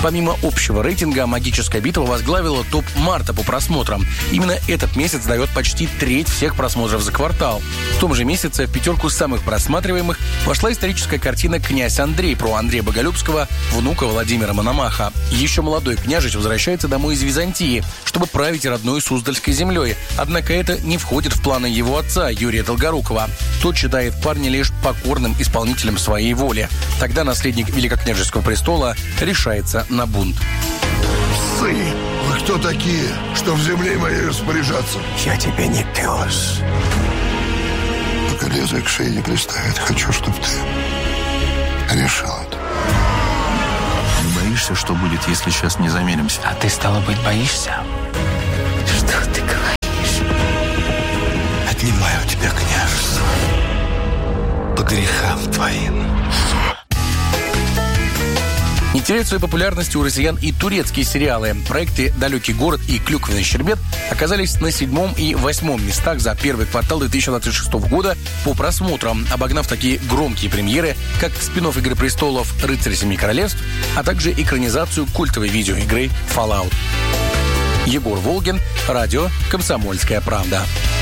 Помимо общего рейтинга, «Магическая битва» возглавила топ марта по просмотрам. Именно этот месяц дает почти треть всех просмотров за квартал. В том же месяце в пятерку самых просматриваемых вошла историческая картина «Князь Андрей» про Андрея Боголюбского, внука Владимира Мономаха. Еще молодой княжич возвращается домой из Византии, чтобы править родной Суздальской землей. Однако это не входит в планы его отца, Юрия Долгорукова. Тот считает парня лишь покорным исполнителем своей воли. Тогда наследник великокняжеского престола решается на бунт. Псы! Вы кто такие, что в земле моей распоряжаться? Я тебе не пес. Пока лезвие к шее не приставит, хочу, чтобы ты решил это. Не боишься, что будет, если сейчас не замеримся? А ты, стало быть, боишься? Что ты говоришь? Отнимаю у тебя княжество по грехам твоим. Не теряют своей популярности у россиян и турецкие сериалы. Проекты «Далекий город» и «Клюквенный щербет» оказались на 7 и 8 местах за первый квартал 2026 года по просмотрам, обогнав такие громкие премьеры, как спин-офф «Игры престолов» «Рыцарь семи королевств», а также экранизацию культовой видеоигры Fallout. Егор Волгин, радио «Комсомольская правда».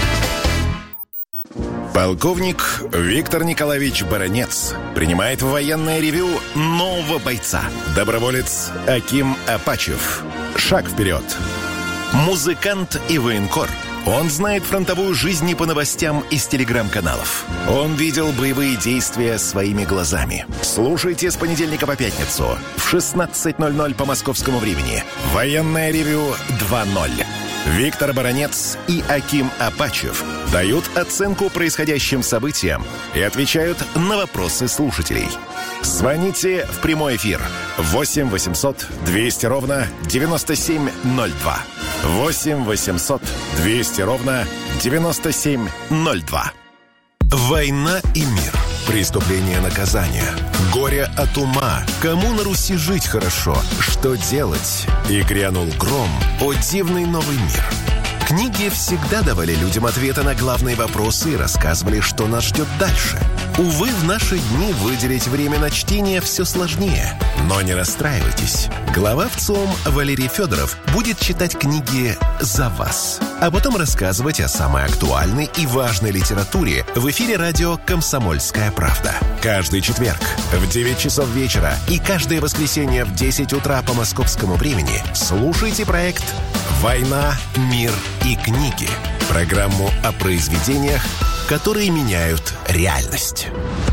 Полковник Виктор Николаевич Баранец принимает в военное ревю нового бойца. Доброволец Аким Апачев. Шаг вперед. Музыкант и военкор. Он знает фронтовую жизнь не по новостям из телеграм-каналов. Он видел боевые действия своими глазами. Слушайте с понедельника по пятницу в 16:00 по московскому времени. Военное ревю 2.0. Виктор Баранец и Аким Апачев дают оценку происходящим событиям и отвечают на вопросы слушателей. Звоните в прямой эфир 8 800 200 ровно 9702. 8 800 200 ровно 9702. Война и мир. Преступление, наказание. Горе от ума. Кому на Руси жить хорошо? Что делать? И грянул гром. О дивный новый мир. Книги всегда давали людям ответы на главные вопросы и рассказывали, что нас ждет дальше. Увы, в наши дни выделить время на чтение все сложнее. Но не расстраивайтесь. Глава ВЦИОМ Валерий Федоров будет читать книги за вас, а потом рассказывать о самой актуальной и важной литературе в эфире радио «Комсомольская правда». Каждый четверг в 9 часов вечера и каждое воскресенье в 10 утра по московскому времени слушайте проект «Война, мир и книги». Программу о произведениях, которые меняют реальность.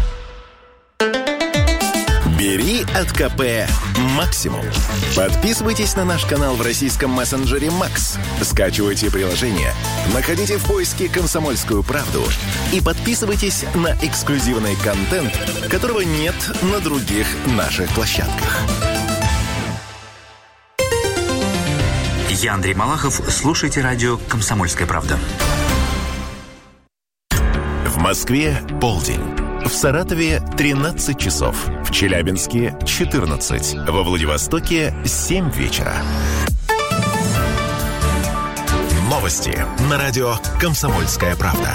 Бери от КП максимум. Подписывайтесь на наш канал в российском мессенджере Макс. Скачивайте приложение, находите в поиске «Комсомольскую правду» и подписывайтесь на эксклюзивный контент, которого нет на других наших площадках. Я Андрей Малахов. Слушайте радио «Комсомольская правда». В Москве полдень. В Саратове 13 часов. В Челябинске 14. Во Владивостоке 7 вечера. Новости на радио «Комсомольская правда».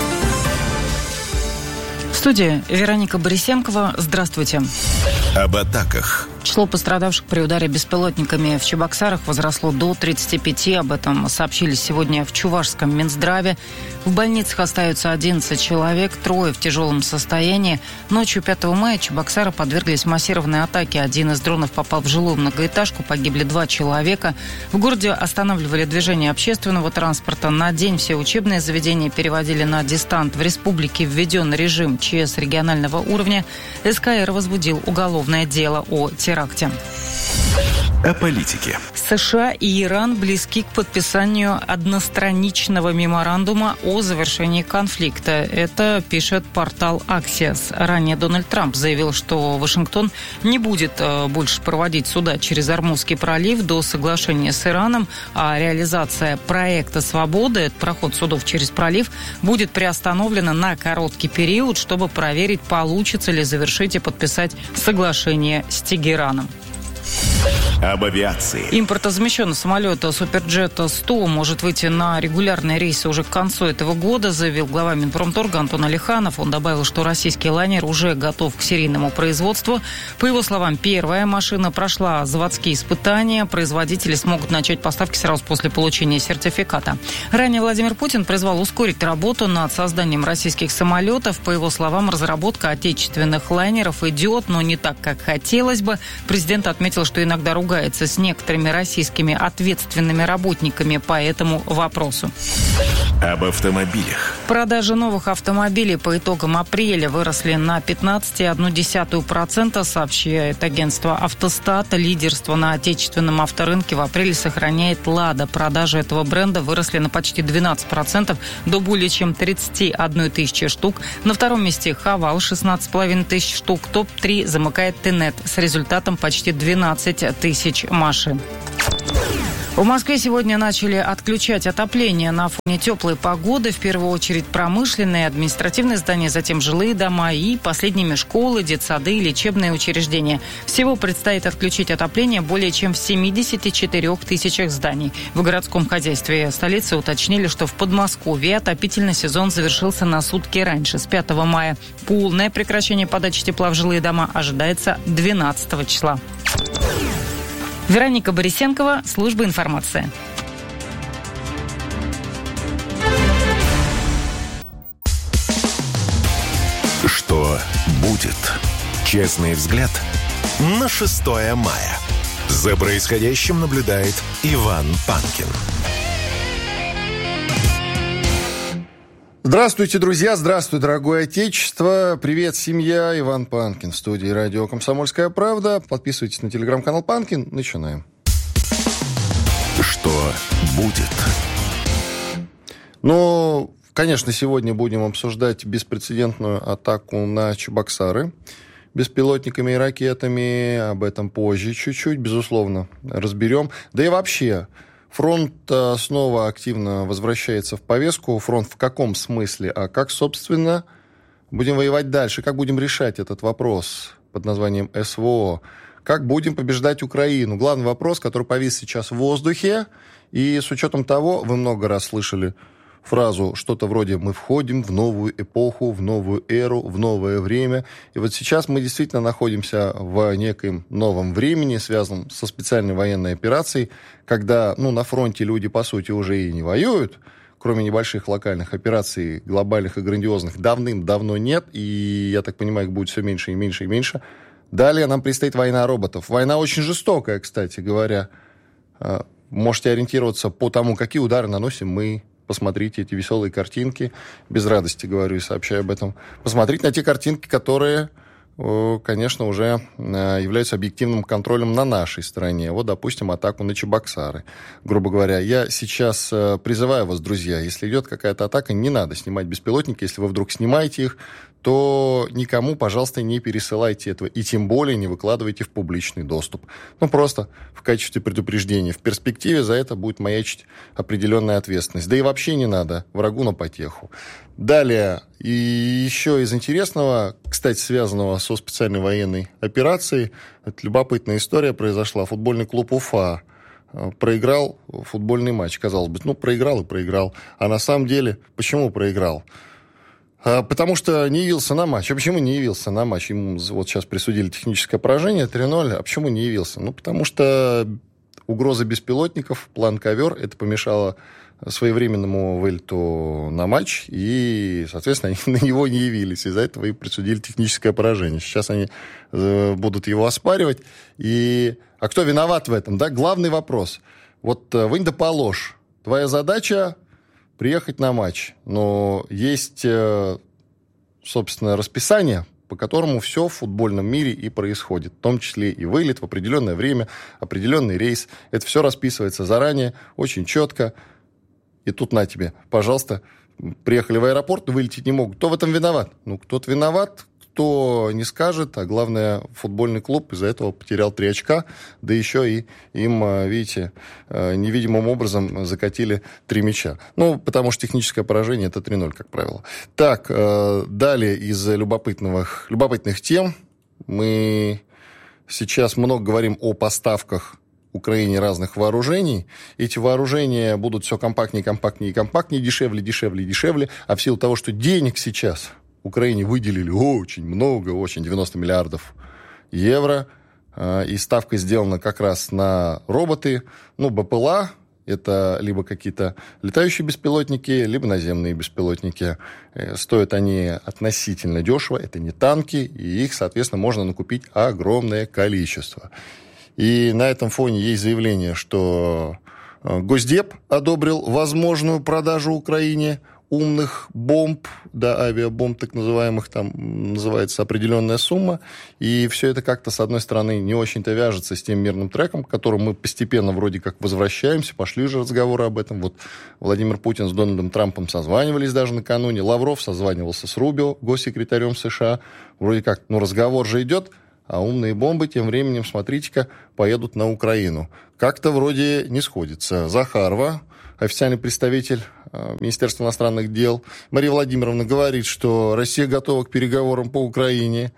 В студии Вероника Борисенкова. Здравствуйте. Об атаках. Число пострадавших при ударе беспилотниками в Чебоксарах возросло до 35. Об этом сообщили сегодня в Чувашском Минздраве. В больницах остаются 11 человек, 3 в тяжелом состоянии. Ночью 5 мая Чебоксары подверглись массированной атаке. Один из дронов попал в жилую многоэтажку, погибли 2 человека. В городе останавливали движение общественного транспорта. На день все учебные заведения переводили на дистант. В республике введен режим ЧС регионального уровня. СКР возбудил уголовное дело о теракте. О политике. США и Иран близки к подписанию одностраничного меморандума о завершении конфликта. Это пишет портал Axios. Ранее Дональд Трамп заявил, что Вашингтон не будет больше проводить суда через Ормузский пролив до соглашения с Ираном, а реализация проекта «Свобода», это проход судов через пролив, будет приостановлена на короткий период, чтобы проверить, получится ли завершить и подписать соглашение с Тегераном. об авиации. Импортозамещенный самолет Суперджет-100 может выйти на регулярные рейсы уже к концу этого года, заявил глава Минпромторга Антон Алиханов. Он добавил, что российский лайнер уже готов к серийному производству. По его словам, первая машина прошла заводские испытания. Производители смогут начать поставки сразу после получения сертификата. Ранее Владимир Путин призвал ускорить работу над созданием российских самолетов. По его словам, разработка отечественных лайнеров идет, но не так, как хотелось бы. Президент отметил, что иногда ругается с некоторыми российскими ответственными работниками по этому вопросу. Об автомобилях. Продажи новых автомобилей по итогам апреля выросли на 15,1%, сообщает агентство «Автостат». Лидерство на отечественном авторынке в апреле сохраняет «Лада». Продажи этого бренда выросли на почти 12%, до более чем 31 тысячи штук. На втором месте «Хавал» 16,5 тысяч штук. Топ-3 замыкает «Тенет» с результатом почти 12 тысяч машин. В Москве сегодня начали отключать отопление на фоне теплой погоды. В первую очередь промышленные, административные здания, затем жилые дома и последними школы, детсады и лечебные учреждения. Всего предстоит отключить отопление более чем в 74 тысячах зданий. В городском хозяйстве столицы уточнили, что в Подмосковье отопительный сезон завершился на сутки раньше, с 5 мая. Полное прекращение подачи тепла в жилые дома ожидается 12 числа. Вероника Борисенкова, служба информации. Что будет? Честный взгляд на 6 мая. За происходящим наблюдает Иван Панкин. Здравствуйте, друзья! Здравствуй, дорогое Отечество! Привет, семья! Иван Панкин в студии радио «Комсомольская правда». Подписывайтесь на телеграм-канал Панкин. Начинаем. Что будет? Ну, конечно, сегодня будем обсуждать беспрецедентную атаку на Чебоксары беспилотниками и ракетами. Об этом позже чуть-чуть, безусловно, разберем. Да и вообще... Фронт снова активно возвращается в повестку. Фронт в каком смысле? А как, собственно, будем воевать дальше? Как будем решать этот вопрос под названием СВО? Как будем побеждать Украину? Главный вопрос, который повис сейчас в воздухе. И с учетом того, вы много раз слышали фразу что-то вроде «мы входим в новую эпоху, в новую эру, в новое время». И вот сейчас мы действительно находимся в неком новом времени, связанном со специальной военной операцией, когда на фронте люди, по сути, уже и не воюют, кроме небольших локальных операций, глобальных и грандиозных, давным-давно нет, и, я так понимаю, их будет все меньше и меньше и меньше. Далее нам предстоит война роботов. Война очень жестокая, кстати говоря. Можете ориентироваться по тому, какие удары наносим мы. Посмотрите эти веселые картинки. Без радости говорю и сообщаю об этом. Посмотрите на те картинки, которые, конечно, уже являются объективным контролем на нашей стороне. Вот, допустим, атаку на Чебоксары. Грубо говоря, я сейчас призываю вас, друзья, если идет какая-то атака, не надо снимать беспилотники. Если вы вдруг снимаете их, то никому, пожалуйста, не пересылайте этого. И тем более не выкладывайте в публичный доступ. Просто в качестве предупреждения. В перспективе за это будет маячить определенная ответственность. Да и вообще не надо врагу на потеху. Далее, и еще из интересного, кстати, связанного со специальной военной операцией, это любопытная история произошла. Футбольный клуб «Уфа» проиграл футбольный матч. Казалось бы, проиграл и проиграл. А на самом деле, почему проиграл? Потому что не явился на матч. А почему не явился на матч? Ему вот сейчас присудили техническое поражение 3-0. А почему не явился? Потому что угроза беспилотников, план ковер, это помешало своевременному вылету на матч. И, соответственно, они на него не явились. Из-за этого и присудили техническое поражение. Сейчас они будут его оспаривать. А кто виноват в этом? Да? Главный вопрос. Вот вынь да положь. Твоя задача приехать на матч. Но есть, собственно, расписание, по которому все в футбольном мире и происходит. В том числе и вылет в определенное время, определенный рейс. Это все расписывается заранее, очень четко. И тут на тебе, пожалуйста, приехали в аэропорт, вылететь не могут. Кто в этом виноват? Кто-то виноват, кто не скажет, а главное, футбольный клуб из-за этого потерял 3 очка, да еще и им, видите, невидимым образом закатили 3 мяча. Потому что техническое поражение – это 3-0, как правило. Так, далее из любопытных тем мы сейчас много говорим о поставках Украине разных вооружений. Эти вооружения будут все компактнее, компактнее и компактнее, дешевле, дешевле, дешевле. А в силу того, что денег сейчас Украине выделили очень много, очень 90 миллиардов евро, и ставка сделана как раз на роботы, БПЛА. Это либо какие-то летающие беспилотники, либо наземные беспилотники. Стоят они относительно дешево. Это не танки, и их, соответственно, можно накупить огромное количество. И на этом фоне есть заявление, что Госдеп одобрил возможную продажу Украине умных бомб, авиабомб так называемых, там называется определенная сумма, и все это как-то, с одной стороны, не очень-то вяжется с тем мирным треком, к которому мы постепенно вроде как возвращаемся, пошли уже разговоры об этом, вот Владимир Путин с Дональдом Трампом созванивались даже накануне, Лавров созванивался с Рубио, госсекретарем США, вроде как, разговор же идет, а умные бомбы тем временем, смотрите-ка, поедут на Украину. Как-то вроде не сходится. Захарова, официальный представитель Министерства иностранных дел, Мария Владимировна говорит, что Россия готова к переговорам по Украине,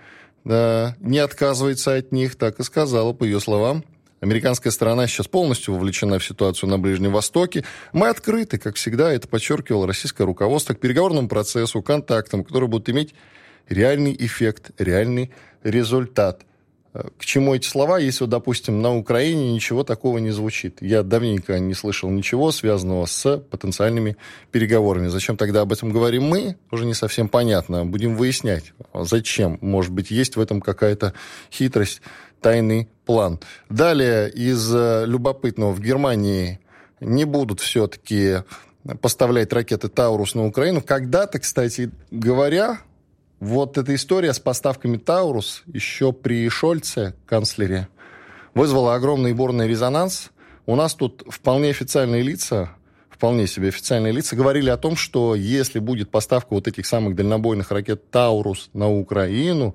не отказывается от них, так и сказала, по ее словам. Американская сторона сейчас полностью вовлечена в ситуацию на Ближнем Востоке. Мы открыты, как всегда, это подчеркивало российское руководство, к переговорному процессу, контактам, которые будут иметь реальный эффект, реальный результат. К чему эти слова, если, допустим, на Украине ничего такого не звучит? Я давненько не слышал ничего, связанного с потенциальными переговорами. Зачем тогда об этом говорим мы? Уже не совсем понятно. Будем выяснять, зачем. Может быть, есть в этом какая-то хитрость, тайный план. Далее, из любопытного, в Германии не будут все-таки поставлять ракеты «Таурус» на Украину. Когда-то, кстати говоря, вот эта история с поставками «Таурус» еще при Шольце, канцлере, вызвала огромный бурный резонанс. У нас тут вполне официальные лица, вполне себе официальные лица, говорили о том, что если будет поставка вот этих самых дальнобойных ракет «Таурус» на Украину,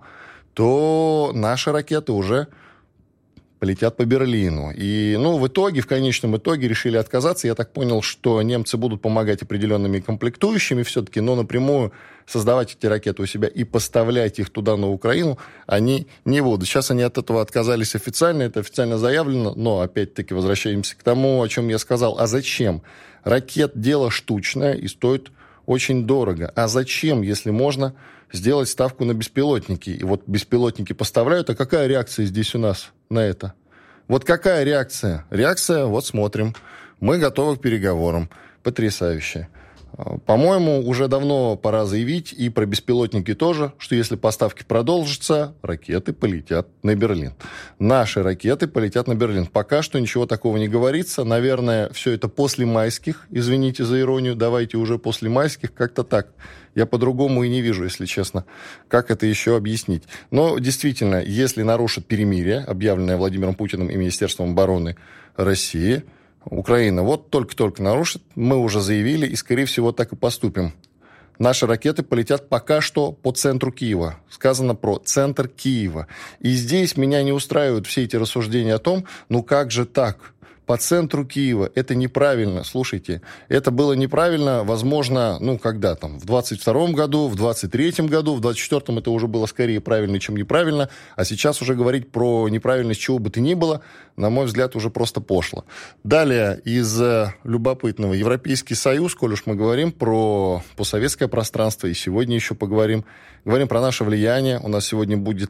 то наши ракеты уже полетят по Берлину. И, в итоге, в конечном итоге решили отказаться. Я так понял, что немцы будут помогать определенными комплектующими все-таки, но напрямую создавать эти ракеты у себя и поставлять их туда, на Украину, они не будут. Сейчас они от этого отказались официально, это официально заявлено, но, опять-таки, возвращаемся к тому, о чем я сказал. А зачем? Ракет – дело штучное и стоит очень дорого. А зачем, если можно сделать ставку на беспилотники? И вот беспилотники поставляют, а какая реакция здесь у нас на это? Вот какая реакция? Реакция, вот смотрим. Мы готовы к переговорам. Потрясающе. По-моему, уже давно пора заявить, и про беспилотники тоже, что если поставки продолжатся, ракеты полетят на Берлин. Наши ракеты полетят на Берлин. Пока что ничего такого не говорится. Наверное, все это после майских, извините за иронию, давайте уже после майских, как-то так. Я по-другому и не вижу, если честно, как это еще объяснить. Но действительно, если нарушат перемирие, объявленное Владимиром Путиным и Министерством обороны России, Украина вот только-только нарушит, мы уже заявили, и, скорее всего, так и поступим. Наши ракеты полетят пока что по центру Киева. Сказано про центр Киева. И здесь меня не устраивают все эти рассуждения о том, как же так? По центру Киева. Это неправильно. Слушайте, это было неправильно, возможно, когда там, в 22-м году, в 23-м году, в 24-м это уже было скорее правильно, чем неправильно. А сейчас уже говорить про неправильность чего бы то ни было, на мой взгляд, уже просто пошло. Далее, из любопытного, Европейский Союз, коль уж мы говорим про постсоветское пространство, и сегодня еще поговорим про наше влияние. У нас сегодня будет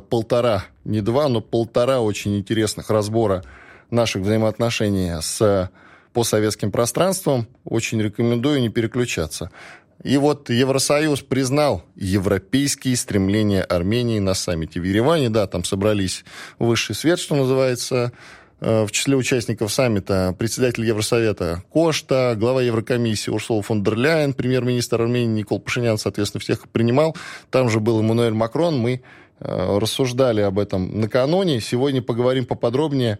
не два, но полтора очень интересных разбора наших взаимоотношений с постсоветским пространством. Очень рекомендую не переключаться. И вот Евросоюз признал европейские стремления Армении на саммите в Ереване. Да, там собрались высший свет, что называется. В числе участников саммита председатель Евросовета Кошта, глава Еврокомиссии Урсула фон дер Ляйен, премьер-министр Армении Никол Пашинян, соответственно, всех принимал. Там же был Эммануэль Макрон. Мы рассуждали об этом накануне. Сегодня поговорим поподробнее.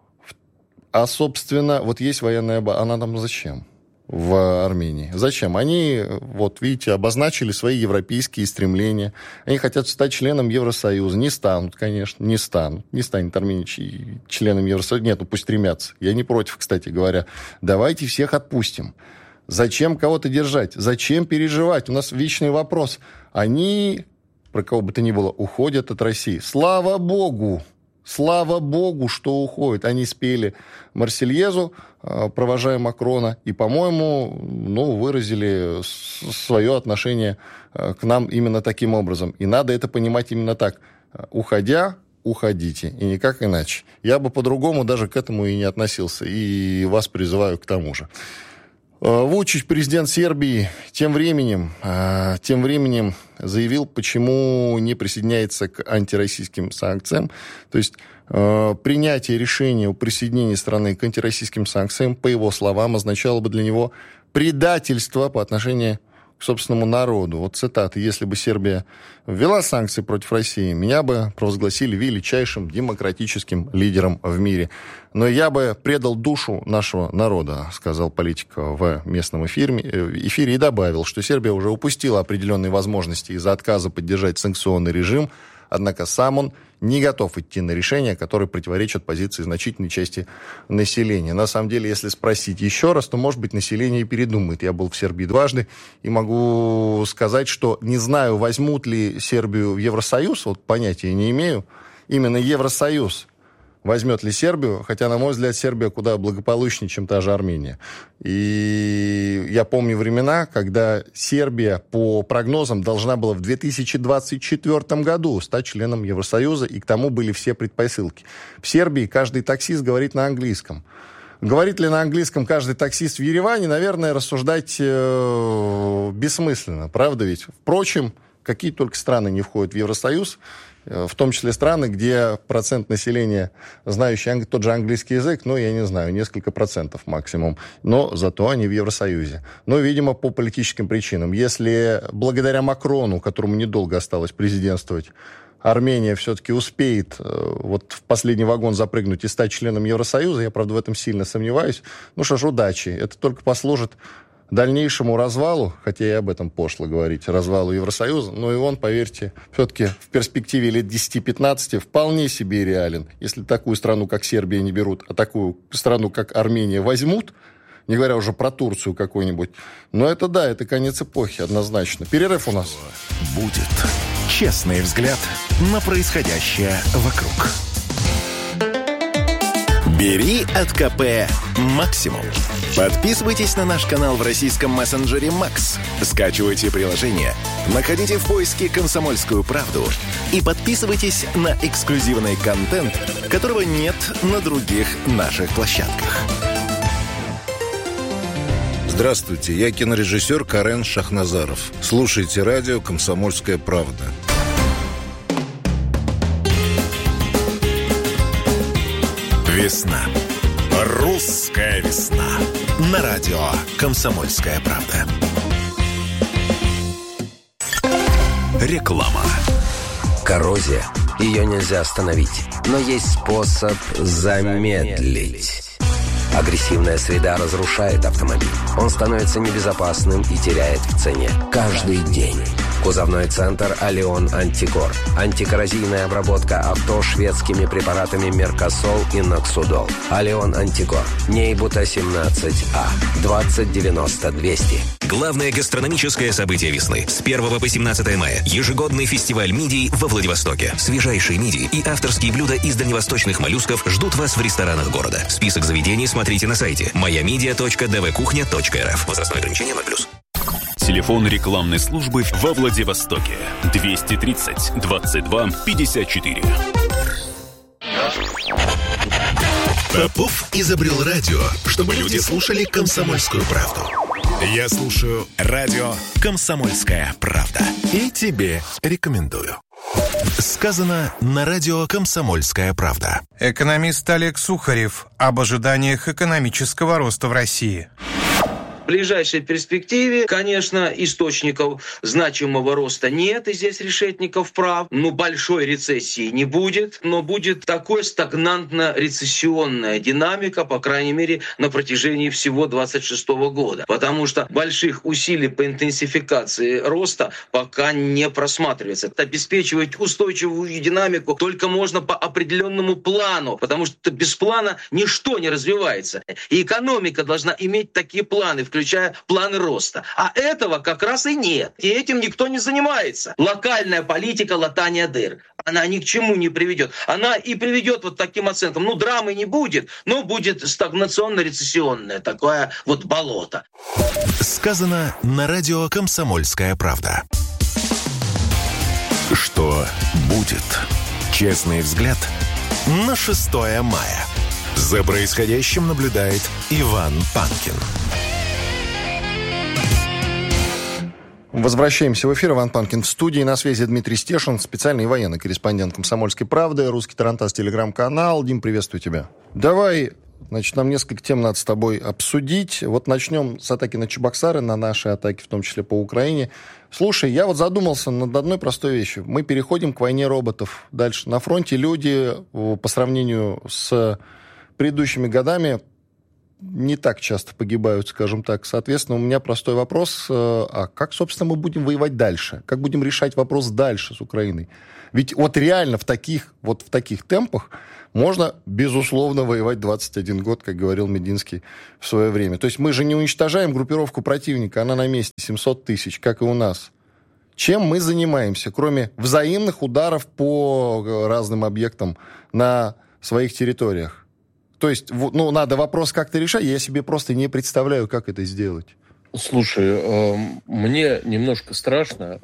А, собственно, вот есть военная база. Она там зачем в Армении? Зачем? Они, вот видите, обозначили свои европейские стремления. Они хотят стать членом Евросоюза. Не станут, конечно, не станут. Не станет Армения членом Евросоюза. Нет, пусть стремятся. Я не против, кстати говоря. Давайте всех отпустим. Зачем кого-то держать? Зачем переживать? У нас вечный вопрос. Они, про кого бы то ни было, уходят от России. Слава Богу! Слава богу, что уходит. Они спели «Марсельезу», провожая Макрона, и, по-моему, выразили свое отношение к нам именно таким образом. И надо это понимать именно так. Уходя, уходите, и никак иначе. Я бы по-другому даже к этому и не относился, и вас призываю к тому же. Вучич, президент Сербии, тем временем заявил, почему не присоединяется к антироссийским санкциям. То есть принятие решения о присоединении страны к антироссийским санкциям, по его словам, означало бы для него предательство по отношению к собственному народу. Вот цитата: «Если бы Сербия ввела санкции против России, меня бы провозгласили величайшим демократическим лидером в мире. Но я бы предал душу нашего народа», сказал политик в местном эфире, и добавил, что Сербия уже упустила определенные возможности из-за отказа поддержать санкционный режим, однако сам он не готов идти на решения, которые противоречат позиции значительной части населения. На самом деле, если спросить еще раз, то, может быть, население и передумает. Я был в Сербии дважды и могу сказать, что не знаю, возьмут ли Сербию в Евросоюз, вот понятия не имею. Именно Евросоюз возьмет ли Сербию, хотя, на мой взгляд, Сербия куда благополучнее, чем та же Армения. И я помню времена, когда Сербия, по прогнозам, должна была в 2024 году стать членом Евросоюза, и к тому были все предпосылки. В Сербии каждый таксист говорит на английском. Говорит ли на английском каждый таксист в Ереване, наверное, рассуждать бессмысленно, правда ведь? Впрочем, какие только страны не входят в Евросоюз, в том числе страны, где процент населения, знающий тот же английский язык, я не знаю, несколько процентов максимум, но зато они в Евросоюзе. Видимо, по политическим причинам. Если благодаря Макрону, которому недолго осталось президентствовать, Армения все-таки успеет в последний вагон запрыгнуть и стать членом Евросоюза, я, правда, в этом сильно сомневаюсь, что ж, удачи. Это только послужит дальнейшему развалу, хотя и об этом пошло говорить, развалу Евросоюза, но и он, поверьте, все-таки в перспективе лет 10-15 вполне себе реален. Если такую страну, как Сербия, не берут, а такую страну, как Армения, возьмут, не говоря уже про Турцию какую-нибудь, это конец эпохи, однозначно. Перерыв у нас. Будет честный взгляд на происходящее вокруг. Бери от КП максимум. Подписывайтесь на наш канал в российском мессенджере Max. Скачивайте приложение, находите в поиске «Комсомольскую правду» и подписывайтесь на эксклюзивный контент, которого нет на других наших площадках. Здравствуйте, я кинорежиссер Карен Шахназаров. Слушайте радио «Комсомольская правда». Весна. Русская весна. На радио «Комсомольская правда». Реклама. Коррозия. Ее нельзя остановить. Но есть способ замедлить. Агрессивная среда разрушает автомобиль. Он становится небезопасным и теряет в цене. Каждый день. Кузовной центр «Алион Антикор». Антикоррозийная обработка авто шведскими препаратами «Меркосол» и «Ноксудол». «Алион Антикор». Нейбута 17А. 2090-200. Главное гастрономическое событие весны. С 1 по 17 мая. Ежегодный фестиваль мидий во Владивостоке. Свежайшие мидии и авторские блюда из дальневосточных моллюсков ждут вас в ресторанах города. Список заведений смотрите на сайте moyamidia.dvkuchня.rf. Возрастное ограничение 0+. Телефон рекламной службы во Владивостоке 230 22 54. Попов изобрел радио, чтобы люди слушали «Комсомольскую правду». Я слушаю радио «Комсомольская правда». И тебе рекомендую. Сказано на радио «Комсомольская правда». Экономист Олег Сухарев об ожиданиях экономического роста в России. В ближайшей перспективе, конечно, источников значимого роста нет, и здесь Решетников прав. Большой рецессии не будет, но будет такой стагнантно-рецессионная динамика, по крайней мере, на протяжении всего 2026 года. Потому что больших усилий по интенсификации роста пока не просматривается. Обеспечивать устойчивую динамику только можно по определенному плану, потому что без плана ничто не развивается. И экономика должна иметь такие планы, включая планы роста. А этого как раз и нет. И этим никто не занимается. Локальная политика латания дыр. Она ни к чему не приведет. Она и приведет вот таким оценкам. Ну, драмы не будет, но будет стагнационно-рецессионное такое вот болото. Сказано на радио «Комсомольская правда». Что будет? Честный взгляд на 6 мая. За происходящим наблюдает Иван Панкин. Возвращаемся в эфир. Иван Панкин в студии. На связи Дмитрий Стешин, специальный военный корреспондент «Комсомольской правды», «Русский Тарантас», телеграм-канал. Дим, приветствую тебя. Давай, значит, нам несколько тем надо с тобой обсудить. Вот начнем с атаки на Чебоксары, на наши атаки, в том числе по Украине. Слушай, я вот задумался над одной простой вещью. Мы переходим к войне роботов. Дальше. На фронте люди, по сравнению с предыдущими годами, не так часто погибают, скажем так. Соответственно, у меня простой вопрос. А как, собственно, мы будем воевать дальше? Как будем решать вопрос дальше с Украиной? Ведь вот реально в таких темпах можно, безусловно, воевать 21 год, как говорил Мединский в свое время. То есть мы же не уничтожаем группировку противника, она на месте, 700 тысяч, как и у нас. Чем мы занимаемся, кроме взаимных ударов по разным объектам на своих территориях? То есть, ну, надо вопрос как-то решать, я себе просто не представляю, как это сделать. Слушай, мне немножко страшно,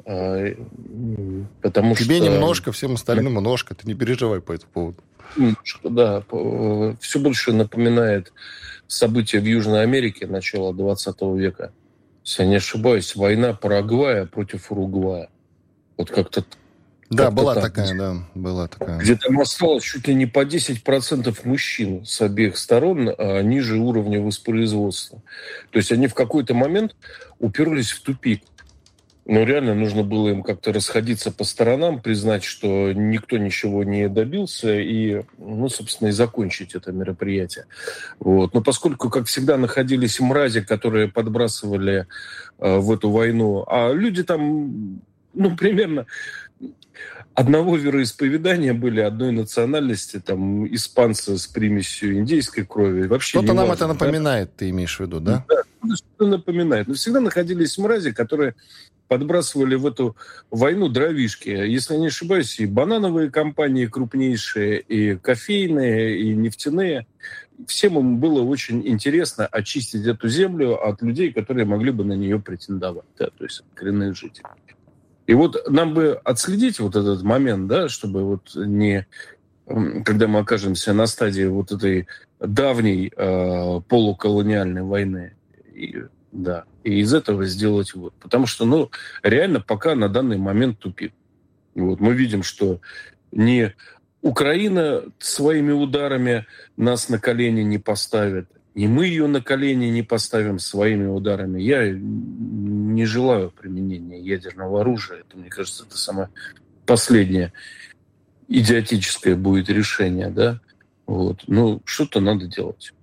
потому что... Тебе немножко, всем остальным немножко, ты не переживай по этому поводу. Немножко, да. Все больше напоминает события в Южной Америке начала 20 века. Если я не ошибаюсь, война Парагвая против Уругвая. Вот как-то... Да, была такая. Где там осталось чуть ли не по 10% мужчин с обеих сторон ниже уровня воспроизводства. То есть они в какой-то момент уперлись в тупик. Но реально нужно было им как-то расходиться по сторонам, признать, что никто ничего не добился, и, ну, собственно, и закончить это мероприятие. Вот. Но поскольку, как всегда, находились мрази, которые подбрасывали в эту войну, а люди там, ну, примерно... одного вероисповедания были, одной национальности, там, испанцы с примесью индейской крови. Вообще что-то нам это напоминает, да? Ты имеешь в виду, да? Да, что-то напоминает. Но всегда находились мрази, которые подбрасывали в эту войну дровишки. Если я не ошибаюсь, и банановые компании крупнейшие, и кофейные, и нефтяные. Всем им было очень интересно очистить эту землю от людей, которые могли бы на нее претендовать. Да, то есть коренных жителей. И вот нам бы отследить вот этот момент, да, чтобы вот не... Когда мы окажемся на стадии вот этой давней полуколониальной войны, и из этого сделать вот. Потому что, ну, реально пока на данный момент тупик. Вот, мы видим, что не Украина своими ударами нас на колени не поставит, и мы ее на колени не поставим своими ударами. Я не желаю применения ядерного оружия. Это, мне кажется, это самое последнее идиотическое будет решение, да? Вот. Ну, что-то надо делать.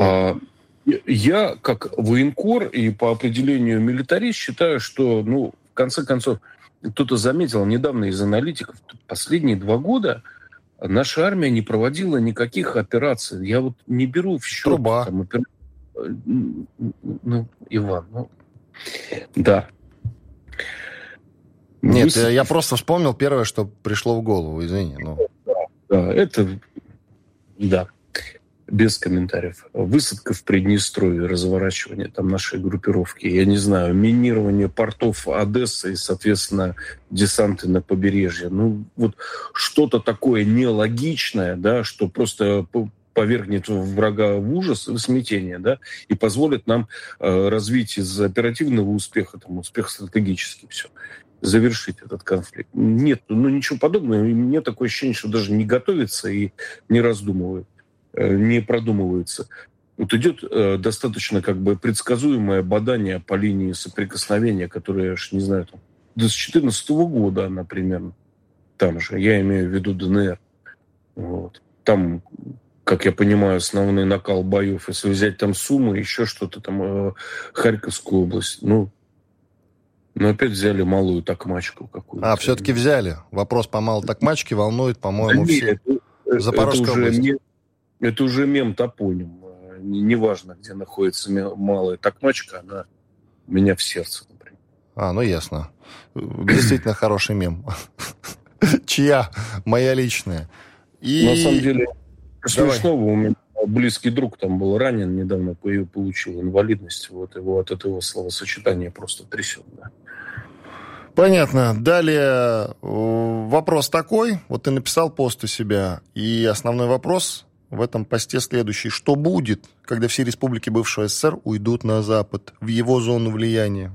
Я, как военкор и по определению милитарист, считаю, что, ну, в конце концов, кто-то заметил недавно из аналитиков, последние 2 года наша армия не проводила никаких операций. Я вот не беру в счет... Труба. Там, ну, Иван, ну... Да. Нет, я просто вспомнил первое, что пришло в голову, извини. Но... Да, это... Да. Без комментариев. Высадка в Приднестровье, разворачивание там нашей группировки, я не знаю, минирование портов Одессы и, соответственно, десанты на побережье. Ну, вот что-то такое нелогичное, да, что просто повергнет врага в ужас, в смятение, да, и позволит нам развить из оперативного успеха, там, успех стратегический, все, завершить этот конфликт. Нет, ну ничего подобного. И мне такое ощущение, что даже не готовится и не раздумывает. Не продумывается. Вот идет достаточно как бы предсказуемое бадание по линии соприкосновения, которое, я ж не знаю, там, до 2014 года она примерно там же. Я имею в виду ДНР. Вот. Там, как я понимаю, основной накал боев, если взять там Сумы, еще что-то там, Харьковскую область, ну опять взяли малую Токмачку какую-то. Все-таки взяли. Вопрос по малой Токмачке волнует, по-моему, все. Запорожская область. Это уже мем-топоним. неважно, где находится малая токмачка, она у меня в сердце, например. Ну ясно. Действительно хороший мем. Чья? Моя личная. На самом деле, смешного, у меня близкий друг там был ранен, недавно получил инвалидность. Вот его от этого словосочетания просто трясет. Да. Понятно. Далее вопрос такой. Вот ты написал пост у себя, и основной вопрос в этом посте следующий. Что будет, когда все республики бывшего СССР уйдут на Запад, в его зону влияния?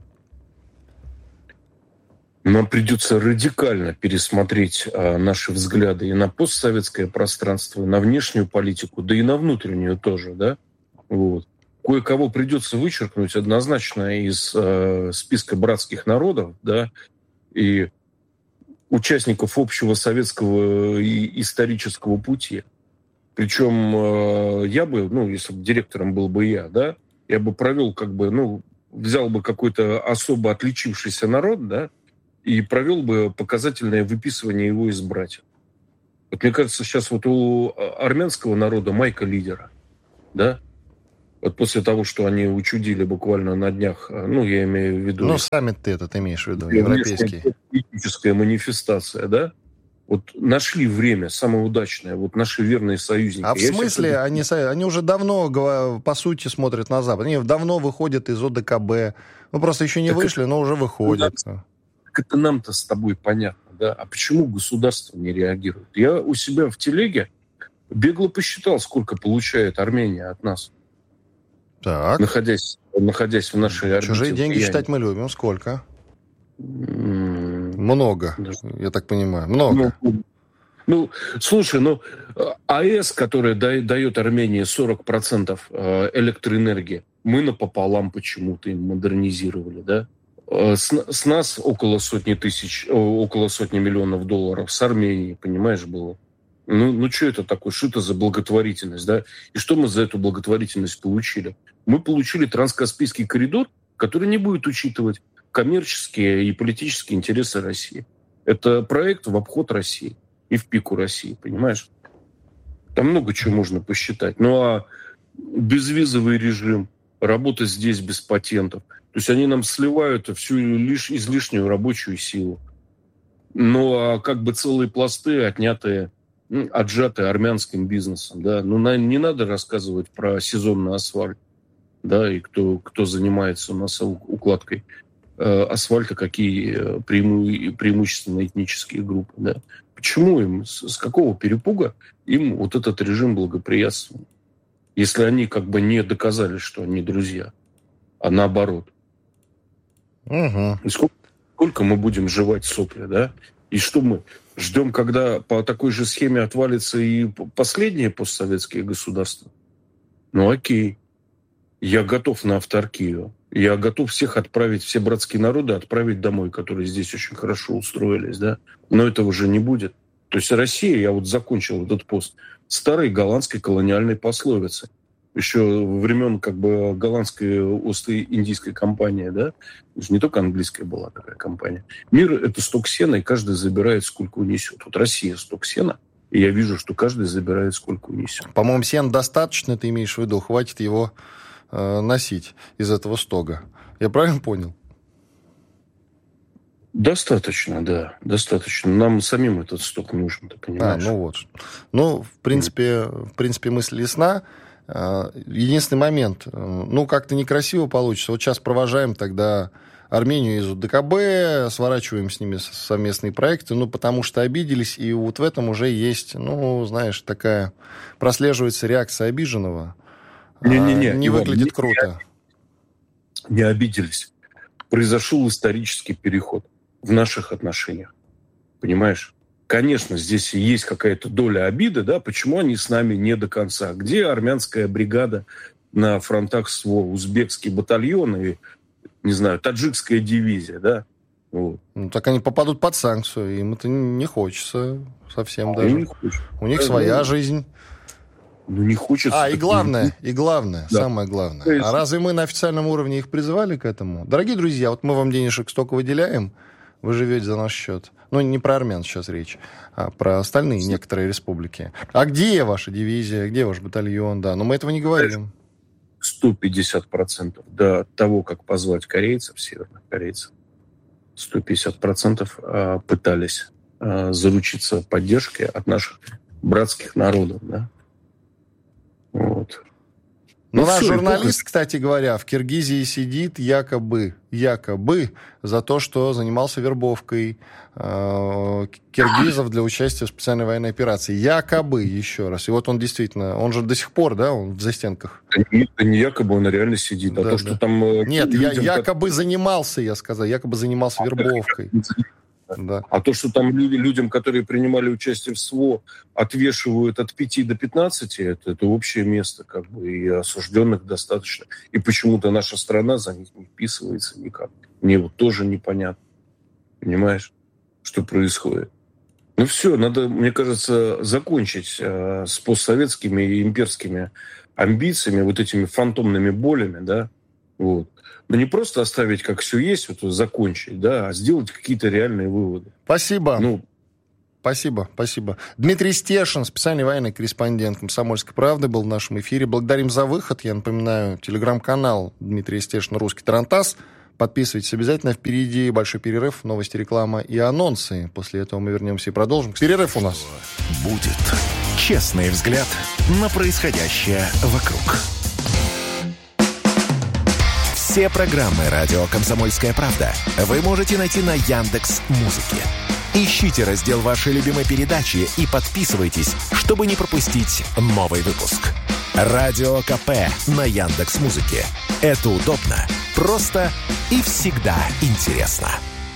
Нам придется радикально пересмотреть наши взгляды и на постсоветское пространство, и на внешнюю политику, да и на внутреннюю тоже, да? Вот. Кое-кого придется вычеркнуть однозначно из списка братских народов, да, и участников общего советского и исторического пути. Причем я бы, если бы директором был бы я, да, я бы провел взял бы какой-то особо отличившийся народ, да, и провел бы показательное выписывание его из братьев. Вот мне кажется, сейчас вот у армянского народа майка лидера, да, вот после того, что они учудили буквально на днях, я имею в виду... саммит ты этот имеешь в виду, европейский. Политическая манифестация, да, вот нашли время самое удачное, вот наши верные союзники. А в смысле, они уже давно, по сути, смотрят на Запад, они давно выходят из ОДКБ, просто еще не вышли, но уже выходят. Это нам-то с тобой понятно, да? А почему государство не реагирует? Я у себя в телеге бегло посчитал, сколько получает Армения от нас. Так. Находясь в нашей орбите. Чужие деньги считать мы любим. Сколько? Много, я так понимаю. Много. Слушай, АЭС, которая дает Армении 40% электроэнергии, мы напополам почему-то им модернизировали, да? С нас около сотни миллионов долларов, с Армении, понимаешь, было. Что это такое? Что это за благотворительность, да? И что мы за эту благотворительность получили? Мы получили транскаспийский коридор, который не будет учитывать коммерческие и политические интересы России. Это проект в обход России и в пику России, понимаешь? Там много чего можно посчитать. А безвизовый режим, работа здесь без патентов. То есть они нам сливают всю излишнюю рабочую силу. Целые пласты отжатые армянским бизнесом. Да? Не надо рассказывать про сезонный асфальт. Да, и кто занимается у нас укладкой асфальта, какие преимущественно этнические группы. Да? Почему им, с какого перепуга им вот этот режим благоприятствует? Если они не доказали, что они друзья, а наоборот. Угу. И сколько мы будем жевать сопли, да? И что мы ждем, когда по такой же схеме отвалится и последние постсоветские государства? Окей. Я готов на авторкию. Я готов всех отправить, все братские народы отправить домой, которые здесь очень хорошо устроились, да? Но этого же не будет. То есть Россия, я закончил этот пост, старой голландской колониальной пословицы. Еще во времен голландской Ост-Индийской компании, да? Это же не только английская была такая компания. Мир — это сток сена, и каждый забирает, сколько унесет. Вот Россия — сток сена, и я вижу, что каждый забирает, сколько унесет. По-моему, сена достаточно, ты имеешь в виду, хватит его носить из этого стога. Я правильно понял? Достаточно, да, достаточно. Нам самим этот сток нужен, ты понимаешь? В принципе, мысль ясна. Единственный момент, как-то некрасиво получится. Вот сейчас провожаем тогда Армению из УДКБ, сворачиваем с ними совместные проекты, потому что обиделись, и вот в этом уже есть, такая прослеживается реакция обиженного. Не выглядит круто. Не обиделись. Произошел исторический переход в наших отношениях. Понимаешь? Конечно, здесь есть какая-то доля обиды, да, почему они с нами не до конца. Где армянская бригада на фронтах СВО, узбекский батальон и, не знаю, таджикская дивизия, да? Вот. Так они попадут под санкцию, им это не хочется совсем даже. У них своя жизнь. Не хочется. И главное, да. Самое главное. А разве мы на официальном уровне их призывали к этому? Дорогие друзья, вот мы вам денежек столько выделяем, вы живете за наш счет. Не про армян сейчас речь, а про остальные некоторые республики. А где ваша дивизия, где ваш батальон? Да, но мы этого не говорим. 150% до того, как позвать корейцев, северных корейцев, 150% пытались заручиться поддержкой от наших братских народов, да. Вот. Но наш журналист, кстати говоря, в Киргизии сидит якобы за то, что занимался вербовкой киргизов для участия в специальной военной операции. Якобы, еще раз. И вот он действительно, он же до сих пор, да, он в застенках. Это не якобы, он реально сидит. А то, что там... Нет, якобы занимался, я сказал, якобы занимался вербовкой. Да. А то, что там людям, которые принимали участие в СВО, отвешивают от 5 до 15, это общее место, как бы, и осужденных достаточно. И почему-то наша страна за них не вписывается никак. Мне вот тоже непонятно. Понимаешь, что происходит? Ну все, надо, мне кажется, закончить с постсоветскими и имперскими амбициями, вот этими фантомными болями, да, вот. Но не просто оставить, как все есть, вот закончить, да, а сделать какие-то реальные выводы. Спасибо. Спасибо. Дмитрий Стешин, специальный военный корреспондент «Комсомольской правды», был в нашем эфире. Благодарим за выход. Я напоминаю, телеграм-канал Дмитрия Стешина «Русский тарантас». Подписывайтесь обязательно. Впереди большой перерыв, новости, реклама и анонсы. После этого мы вернемся и продолжим. Перерыв у нас. Будет честный взгляд на происходящее вокруг. Все программы «Радио Комсомольская правда» вы можете найти на Яндекс.Музыке. Ищите раздел вашей любимой передачи и подписывайтесь, чтобы не пропустить новый выпуск. Радио КП на Яндекс.Музыке. Это удобно, просто и всегда интересно.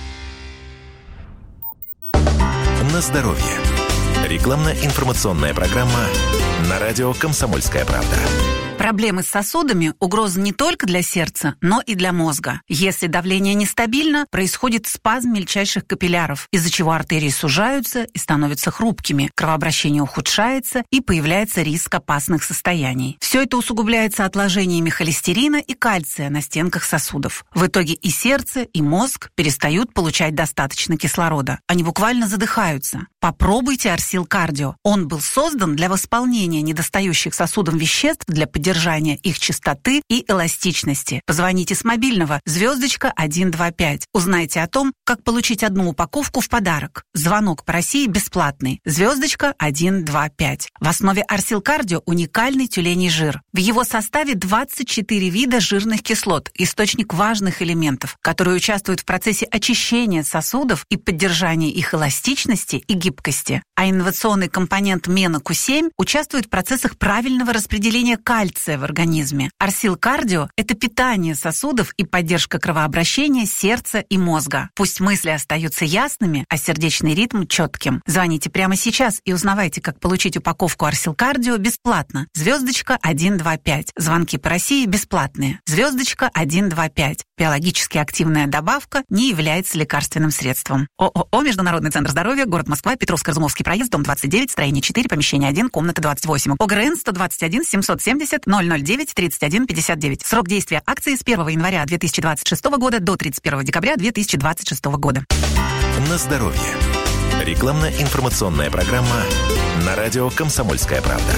На здоровье. Рекламно-информационная программа на радио «Комсомольская правда». Проблемы с сосудами – угроза не только для сердца, но и для мозга. Если давление нестабильно, происходит спазм мельчайших капилляров, из-за чего артерии сужаются и становятся хрупкими, кровообращение ухудшается и появляется риск опасных состояний. Все это усугубляется отложениями холестерина и кальция на стенках сосудов. В итоге и сердце, и мозг перестают получать достаточно кислорода. Они буквально задыхаются. Попробуйте Арсил Кардио. Он был создан для восполнения недостающих сосудам веществ для поддержания их чистоты и эластичности. Позвоните с мобильного *125. Узнайте о том, как получить одну упаковку в подарок. Звонок по России бесплатный. *125. В основе Арсил Кардио уникальный тюленей жир. В его составе 24 вида жирных кислот, источник важных элементов, которые участвуют в процессе очищения сосудов и поддержания их эластичности и гибкости. А инновационный компонент Мена Q7 участвует в процессах правильного распределения кальция в организме. Арсил Кардио – это питание сосудов и поддержка кровообращения сердца и мозга. Пусть мысли остаются ясными, а сердечный ритм четким. Звоните прямо сейчас и узнавайте, как получить упаковку Арсил Кардио бесплатно. *125. Звонки по России бесплатные. *125. Биологически активная добавка не является лекарственным средством. ООО «Международный центр здоровья», город Москва, Петровско-Разумовский проезд, дом 29, строение 4, помещение 1, комната 28. ОГРН 121 770 009 31 59. Срок действия акции с 1 января 2026 года до 31 декабря 2026 года. На здоровье. Рекламно-информационная программа на радио «Комсомольская правда».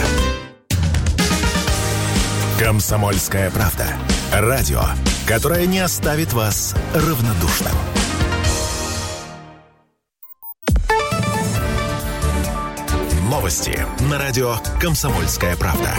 «Комсомольская правда». Радио, которое не оставит вас равнодушным. Новости на радио «Комсомольская правда».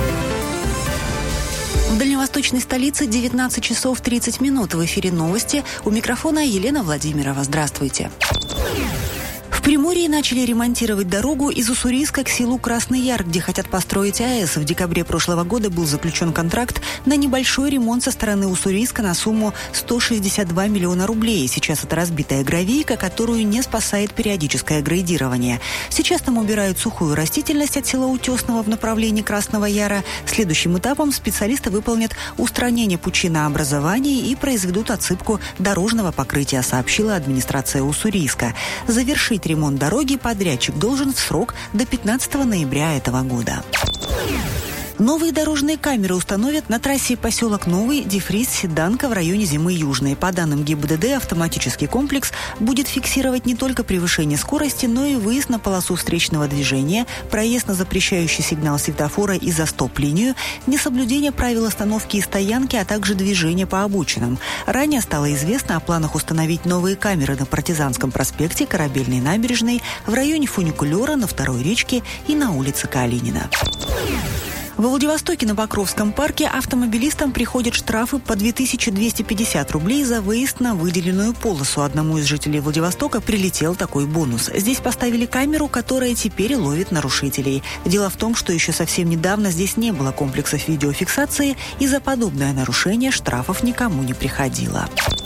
В дальневосточной столице 19 часов 30 минут. В эфире новости. У микрофона Елена Владимирова. Здравствуйте. В Приморье начали ремонтировать дорогу из Уссурийска к селу Красный Яр, где хотят построить АЭС. В декабре прошлого года был заключен контракт на небольшой ремонт со стороны Уссурийска на сумму 162 миллиона рублей. Сейчас это разбитая гравийка, которую не спасает периодическое грейдирование. Сейчас там убирают сухую растительность от села Утесного в направлении Красного Яра. Следующим этапом специалисты выполнят устранение пучинообразований и произведут отсыпку дорожного покрытия, сообщила администрация Уссурийска. Завершить ремонт дороги подрядчик должен в срок до 15 ноября этого года. Новые дорожные камеры установят на трассе поселок Новый, Дифрис-Седанка в районе Зимы Южной. По данным ГИБДД, автоматический комплекс будет фиксировать не только превышение скорости, но и выезд на полосу встречного движения, проезд на запрещающий сигнал светофора и за стоп-линию, несоблюдение правил остановки и стоянки, а также движение по обочинам. Ранее стало известно о планах установить новые камеры на Партизанском проспекте, Корабельной набережной, в районе фуникулера, на Второй речке и на улице Калинина. Во Владивостоке на Покровском парке автомобилистам приходят штрафы по 2250 рублей за выезд на выделенную полосу. Одному из жителей Владивостока прилетел такой бонус. Здесь поставили камеру, которая теперь ловит нарушителей. Дело в том, что еще совсем недавно здесь не было комплексов видеофиксации, и за подобное нарушение штрафов никому не приходило.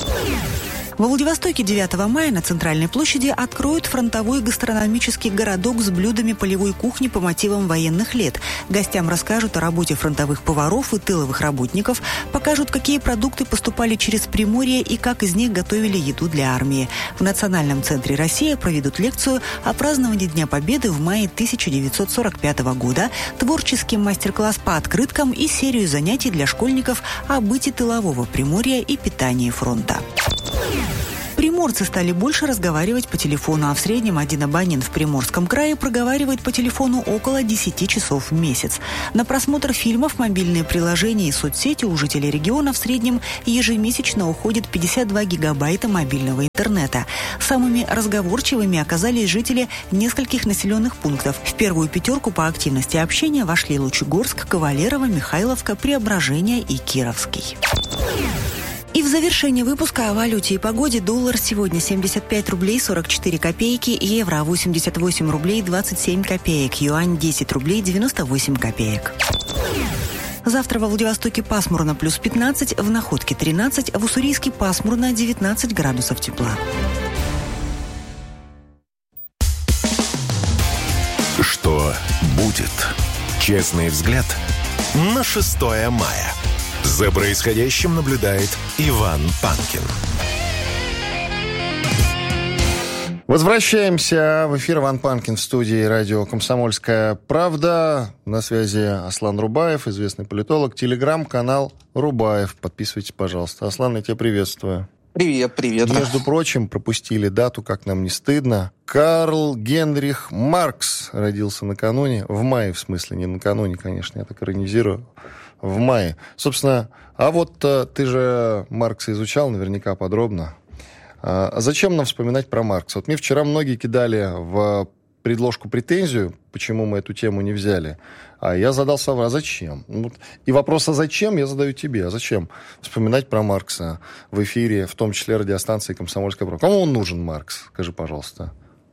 Во Владивостоке 9 мая на Центральной площади откроют фронтовой гастрономический городок с блюдами полевой кухни по мотивам военных лет. Гостям расскажут о работе фронтовых поваров и тыловых работников, покажут, какие продукты поступали через Приморье и как из них готовили еду для армии. В Национальном центре «Россия» проведут лекцию о праздновании Дня Победы в мае 1945 года, творческий мастер-класс по открыткам и серию занятий для школьников о быте тылового Приморья и питании фронта. Приморцы стали больше разговаривать по телефону, а в среднем один абонент в Приморском крае проговаривает по телефону около 10 часов в месяц. На просмотр фильмов, мобильные приложения и соцсети у жителей региона в среднем ежемесячно уходит 52 гигабайта мобильного интернета. Самыми разговорчивыми оказались жители нескольких населенных пунктов. В первую пятерку по активности общения вошли Лучегорск, Кавалерово, Михайловка, Преображение и Кировский. И в завершении выпуска о валюте и погоде. Доллар сегодня 75 рублей 44 копейки, евро 88 рублей 27 копеек, юань 10 рублей 98 копеек. Завтра во Владивостоке пасмурно плюс 15, в Находке 13, в Уссурийске пасмурно 19 градусов тепла. Что будет? Честный взгляд на 6 мая. За происходящим наблюдает Иван Панкин. Возвращаемся в эфир. Иван Панкин в студии радио «Комсомольская правда». На связи Аслан Рубаев, известный политолог. Телеграм-канал Рубаев. Подписывайтесь, пожалуйста. Аслан, я тебя приветствую. Привет. Между прочим, пропустили дату, как нам не стыдно. Карл Генрих Маркс родился накануне, в мае, в смысле, не накануне, конечно, я так иронизирую, в мае. Собственно, а вот ты же Маркса изучал наверняка подробно. А зачем нам вспоминать про Маркса? Вот мне вчера многие кидали в предложку претензию, почему мы эту тему не взяли. А я задался вопрос, а зачем? И вопрос, а зачем, я задаю тебе. А зачем вспоминать про Маркса в эфире, в том числе радиостанции «Комсомольская правда»? Кому он нужен, Маркс? Скажи, пожалуйста.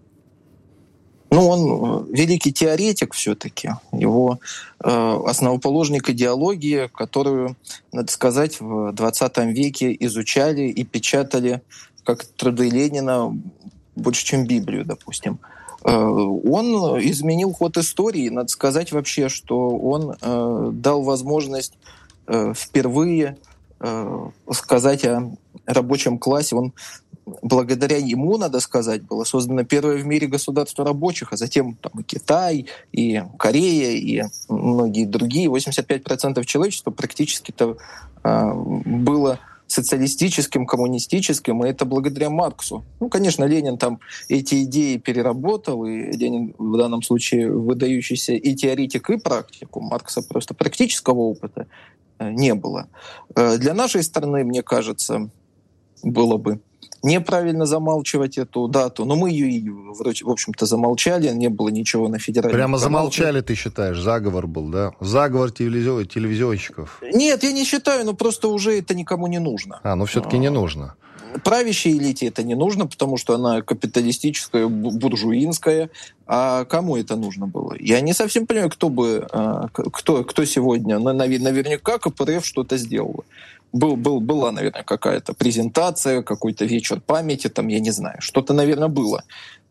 Он великий теоретик все-таки. Его основоположник идеологии, которую, надо сказать, в 20 веке изучали и печатали как труды Ленина больше, чем Библию, допустим. Он изменил ход истории. Надо сказать вообще, что он дал возможность впервые сказать о рабочем классе. Он, благодаря ему, надо сказать, было создано первое в мире государство рабочих, а затем там, и Китай, и Корея, и многие другие. 85% человечества практически-то было социалистическим, коммунистическим, и это благодаря Марксу. Конечно, Ленин там эти идеи переработал, и Ленин в данном случае выдающийся и теоретик, и практик. У Маркса просто практического опыта не было. Для нашей страны, мне кажется, было бы неправильно замалчивать эту дату, но мы ее, в общем-то, замолчали, не было ничего на федеральном Прямо канале. Замолчали, ты считаешь? Заговор был, да? Заговор телевизионщиков. Нет, я не считаю, но просто уже это никому не нужно. Все-таки не нужно. Правящей элите это не нужно, потому что она капиталистическая, буржуинская. А кому это нужно было? Я не совсем понимаю, кто сегодня. Наверняка КПРФ что-то сделала. Была, наверное, какая-то презентация, какой-то вечер памяти, там, я не знаю, что-то, наверное, было.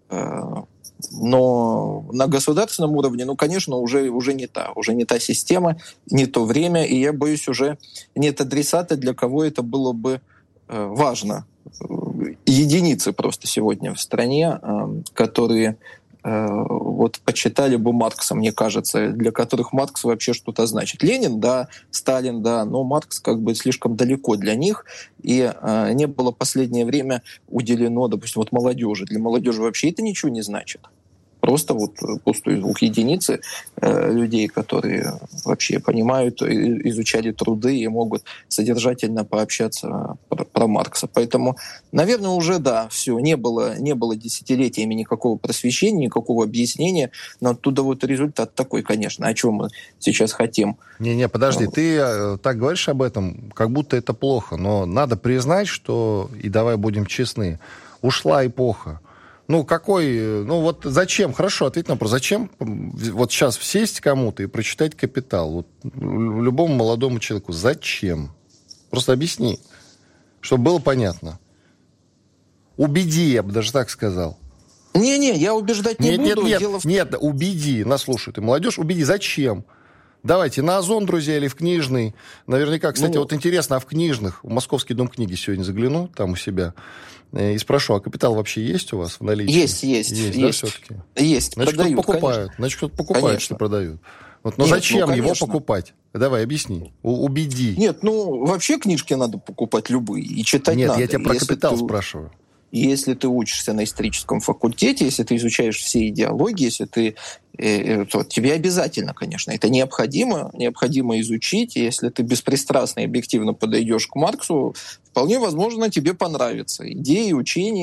Но на государственном уровне, конечно, уже не та система, не то время, и я боюсь, уже нет адресата, для кого это было бы важно. Единицы просто сегодня в стране, которые вот почитали бы Маркса, мне кажется, для которых Маркс вообще что-то значит. Ленин, да, Сталин, да, но Маркс как бы слишком далеко для них, и не было в последнее время уделено, допустим, вот молодежи. Для молодежи вообще это ничего не значит. Просто вот пустые звук единицы людей, которые вообще понимают, изучали труды и могут содержательно пообщаться про Маркса. Поэтому, наверное, уже да, все, не было десятилетиями никакого просвещения, никакого объяснения, но оттуда вот результат такой, конечно. О чем мы сейчас хотим? Не, подожди, ты так говоришь об этом, как будто это плохо, но надо признать, что, и давай будем честны, ушла эпоха. Вот зачем, хорошо, ответь на вопрос, зачем вот сейчас сесть кому-то и прочитать «Капитал», вот любому молодому человеку, зачем? Просто объясни, чтобы было понятно. Убеди, я бы даже так сказал. Не, я убеждать не буду. Нет, убеди, нас слушают, и молодежь, убеди, зачем? Давайте на Озон, друзья, или в книжный. Наверняка, кстати, вот интересно, а в книжных, в Московский дом книги сегодня загляну, там у себя, и спрошу, а «Капитал» вообще есть у вас в наличии? Есть. Да, все-таки? Есть, значит, продают, кто-то покупает, конечно. Значит, кто-то покупает, конечно. Что продают. Вот, но Нет, зачем его покупать? Давай, объясни, убеди. Нет, вообще книжки надо покупать любые и читать надо. Нет, я тебя про «Капитал» спрашиваю. Если ты учишься на историческом факультете, если ты изучаешь все идеологии, если ты, то тебе обязательно, конечно, это необходимо изучить. И если ты беспристрастно и объективно подойдешь к Марксу, вполне возможно, тебе понравится идеи, учения.